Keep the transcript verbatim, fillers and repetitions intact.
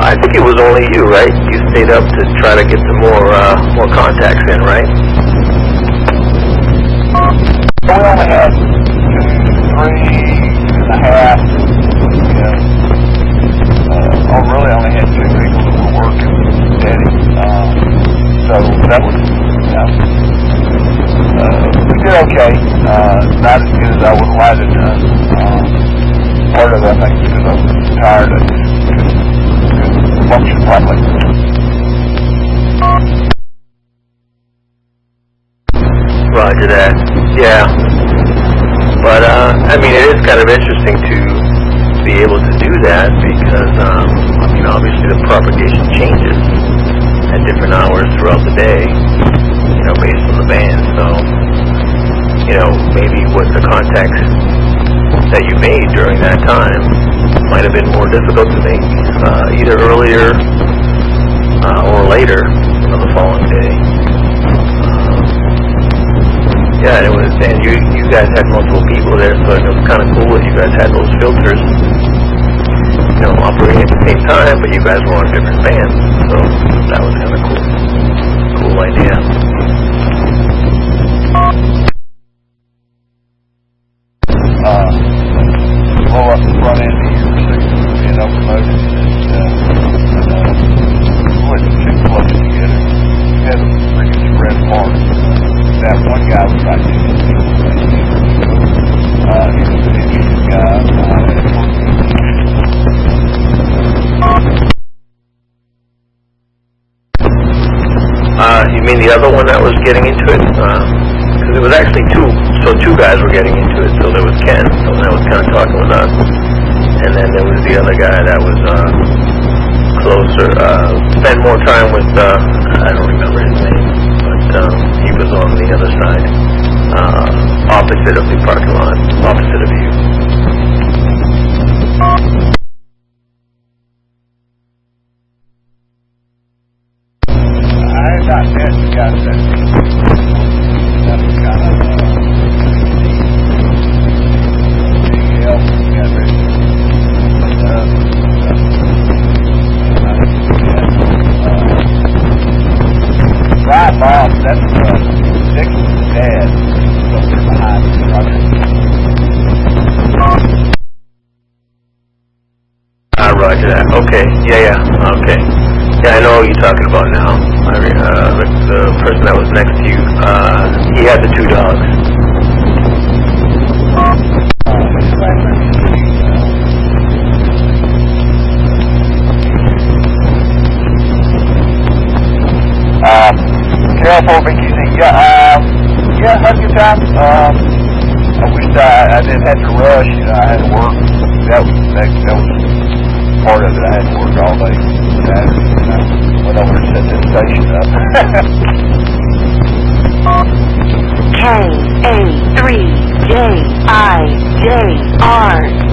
I think it was only you, right? You stayed up to try to get some more uh, more contacts in, right? We only had two, three and a half. You know, uh, I really only had two people that were working steady. Uh, so that was, you know, uh, we did okay. Uh, not as good as I would have liked to done. Uh, part of it, I think, because I was tired of it. Function properly. Roger that. Yeah. But, uh, I mean, it is kind of interesting to be able to do that because, um, I mean, obviously the propagation changes at different hours throughout the day, you know, based on the band. So, you know, maybe what the contacts that you made during that time might have been more difficult to make, uh, either earlier uh, or later, you know, the following day. Uh, yeah, it was, and you you guys had multiple people there, so it was kind of cool that you guys had those filters, you know, operating at the same time, but you guys were on different bands, so that was kind of cool. Cool idea. Uh, blow up the front end of your signal being overloaded and uh, uh, wasn't too close together. You had a freaking spread apart. That one guy was right there. Uh, he was an interesting guy. Uh, you mean the other one that was getting into it? Uh, It was actually two, so two guys were getting into it. So there was Ken, so that was kind of talking with us, and then there was the other guy that was uh, closer, uh, spent more time with, uh, I don't remember his name, but um, he was on the other side, uh, opposite of the parking lot, opposite of you. I have not met the guy that that was kind of uh, help got ready. Uh, uh, Brian Bob, that's uh, Dixon's dad, up there behind the project. Ah, roger that. Okay. Yeah, yeah. Okay. Yeah, I know what you're talking about now. I mean, uh, the, the person that was next to you, uh, he had the two dogs. Uh, careful, Mickey. Yeah, um, yeah, had a good time. Um, I wish I, I didn't have to rush. You know, I had to work. That was that, that was part of it. I had to work all day Saturday. You know, went over and set this station up. K A three J I J R